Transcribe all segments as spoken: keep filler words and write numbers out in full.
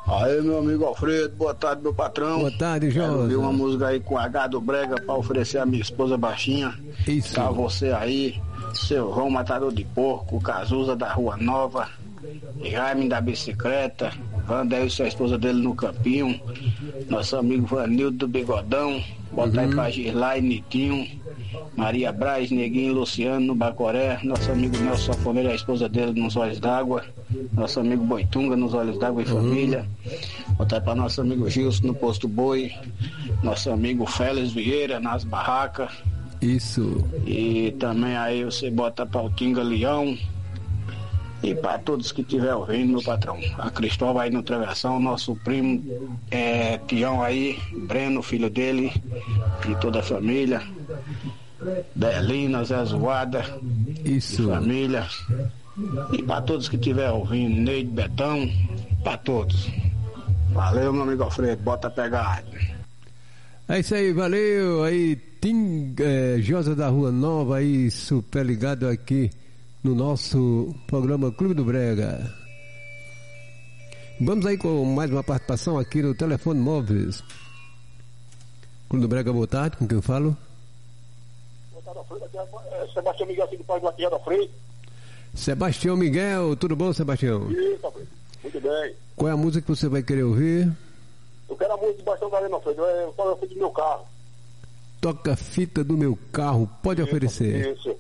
Aí, meu amigo Alfredo, boa tarde, meu patrão. Boa tarde, Josa. Eu vi uma música aí com H do Brega pra oferecer a minha esposa baixinha. Isso. Tá você aí, seu João Matador de Porco, Cazuza da Rua Nova, Jaime da Bicicleta, Vander e sua esposa dele no Campinho, nosso amigo Vanildo do Bigodão, bota aí pra Gislai, Nitinho, Maria Braz, Neguinho, Luciano no Bacoré, nosso amigo Nelson Safoneiro, a esposa dele nos Olhos d'Água, nosso amigo Boitunga nos Olhos d'Água e uhum. família, bota aí pra nosso amigo Gilson no Posto Boi, nosso amigo Félix Vieira nas Barracas. Isso. E também aí você bota pra o Tinga Leão. E para todos que estiver ouvindo, meu patrão, a Cristóvão aí no Travessão, nosso primo é, Tião aí, Breno, filho dele, e toda a família, Delina, Zé Zoada, isso, família, e para todos que estiver ouvindo, Neide, Betão, para todos. Valeu, meu amigo Alfredo, bota pegar. É isso aí, valeu, aí, Tim é, Josa da Rua Nova aí, super ligado aqui no nosso programa Clube do Brega. Vamos aí com mais uma participação aqui no Telefone Móveis. Clube do Brega, boa tarde, com quem eu falo? Boa tarde, Alfredo, aqui é Sebastião Miguel, aqui do Pai do Baqueado, Alfredo. Sebastião Miguel, tudo bom, Sebastião? Isso, Alfredo, muito bem. Qual é a música que você vai querer ouvir? Eu quero a música de Baixão da Arena, Alfredo, eu falo do meu carro. Toca a fita do meu carro, pode isso, oferecer. Isso.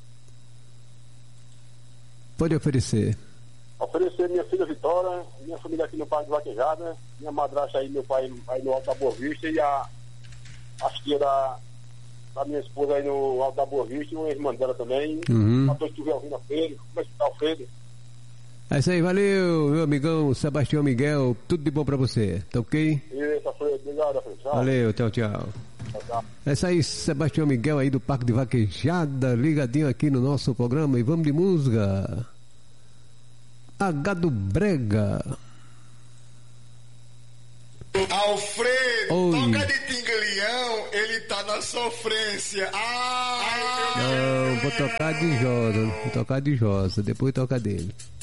Pode oferecer. Oferecer minha filha Vitória, minha família aqui no Parque de Vaquejada, minha madrasta aí, meu pai aí no Alto da Boa Vista e a, a tia da, da minha esposa aí no Alto da Boa Vista e uma irmã dela também. Uhum. Pra todos que estiver ouvindo a Alfredo, como é que tá, Alfredo? É isso aí, valeu, meu amigão Sebastião Miguel, tudo de bom pra você, tá ok? Isso, Alfredo, obrigado, Alfredo. Tchau. Valeu, tchau, tchau. É isso aí, Sebastião Miguel aí do Parque de Vaquejada, ligadinho aqui no nosso programa e vamos de música. H do Brega. Alfredo, Oi. Toca de Tingleão, ele tá na sofrência. Ah, Não, vou tocar de Josa, vou tocar de Josa, depois toca dele.